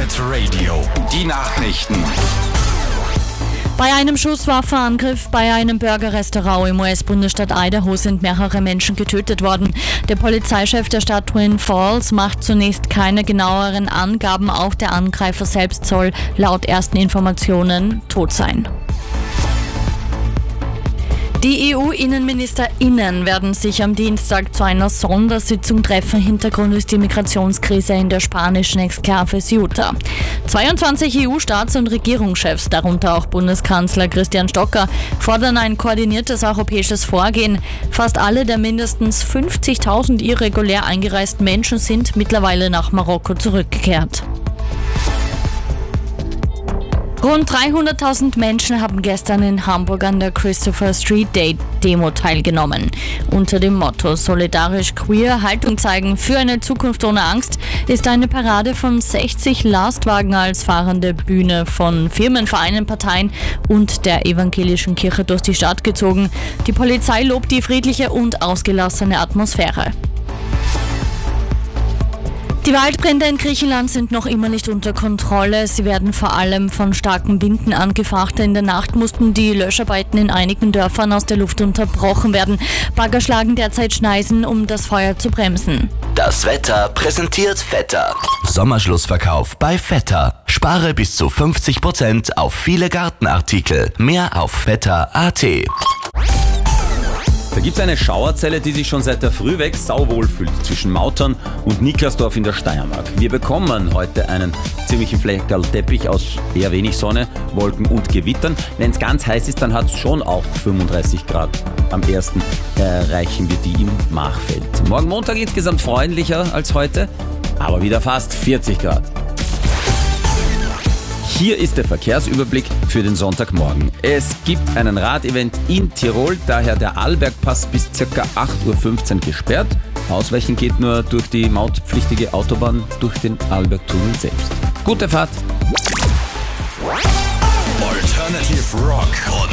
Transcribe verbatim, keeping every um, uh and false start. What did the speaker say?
Hit Radio. Die Nachrichten. Bei einem Schusswaffenangriff bei einem Burgerrestaurant im U S-Bundesstaat Idaho sind mehrere Menschen getötet worden. Der Polizeichef der Stadt Twin Falls macht zunächst keine genaueren Angaben. Auch der Angreifer selbst soll laut ersten Informationen tot sein. Die E U-InnenministerInnen werden sich am Dienstag zu einer Sondersitzung treffen. Hintergrund ist die Migrationskrise in der spanischen Exklave Ceuta. zweiundzwanzig E U-Staats- und Regierungschefs, darunter auch Bundeskanzler Christian Stocker, fordern ein koordiniertes europäisches Vorgehen. Fast alle der mindestens fünfzigtausend irregulär eingereisten Menschen sind mittlerweile nach Marokko zurückgekehrt. Rund dreihunderttausend Menschen haben gestern in Hamburg an der Christopher Street Day Demo teilgenommen. Unter dem Motto Solidarisch Queer Haltung zeigen für eine Zukunft ohne Angst ist eine Parade von sechzig Lastwagen als fahrende Bühne von Firmen, Vereinen, Parteien und der evangelischen Kirche durch die Stadt gezogen. Die Polizei lobt die friedliche und ausgelassene Atmosphäre. Die Waldbrände in Griechenland sind noch immer nicht unter Kontrolle. Sie werden vor allem von starken Winden angefacht. In der Nacht mussten die Löscharbeiten in einigen Dörfern aus der Luft unterbrochen werden. Bagger schlagen derzeit Schneisen, um das Feuer zu bremsen. Das Wetter präsentiert Vetter. Sommerschlussverkauf bei Vetter. Spare bis zu fünfzig Prozent auf viele Gartenartikel. Mehr auf vetter punkt a t. Da gibt es eine Schauerzelle, die sich schon seit der Früh weg sauwohl fühlt, zwischen Mautern und Niklasdorf in der Steiermark. Wir bekommen heute einen ziemlichen Fleckerl-Teppich aus eher wenig Sonne, Wolken und Gewittern. Wenn es ganz heiß ist, dann hat es schon auch fünfunddreißig Grad. Am ersten erreichen wir die im Machfeld. Morgen Montag insgesamt freundlicher als heute, aber wieder fast vierzig Grad. Hier ist der Verkehrsüberblick für den Sonntagmorgen. Es gibt einen Radevent in Tirol, daher der Arlbergpass bis ca. acht Uhr fünfzehn gesperrt. Ausweichen geht nur durch die mautpflichtige Autobahn durch den Arlbergtunnel selbst. Gute Fahrt! Alternative Rock.